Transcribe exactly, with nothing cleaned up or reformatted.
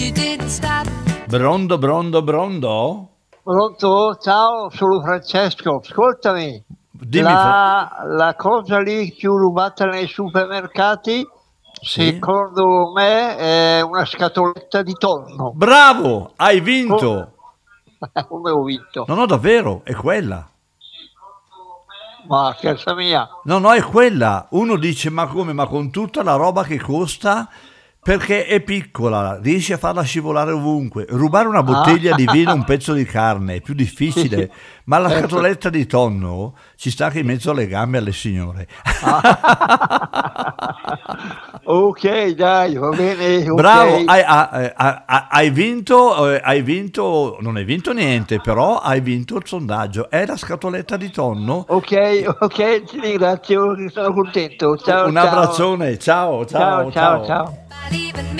Brondo, brondo, brondo? Pronto? Ciao, sono Francesco. Ascoltami, Dimmi, la, la cosa lì più rubata nei supermercati, Sì? secondo me, è una scatoletta di tonno. Bravo, hai vinto. Come ho vinto? No, no, davvero, è quella. Ma casa mia. No, no, è quella. Uno dice, ma come? Ma con tutta la roba che costa? Perché è piccola, riesci a farla scivolare ovunque. Rubare una bottiglia Ah. di vino, un pezzo di carne, è più difficile. Ma la Ecco. scatoletta di tonno ci sta che in mezzo alle gambe alle signore. Ok, dai, va bene. ok. Bravo, hai, hai- hai- hai vinto, eh, hai vinto, non hai vinto niente, però hai vinto il sondaggio. È la scatoletta di tonno. Ok, ok, ti ringrazio, sono contento. Ciao, Un ciao. abbraccione, ciao, ciao, Ciao, ciao, ciao. ciao.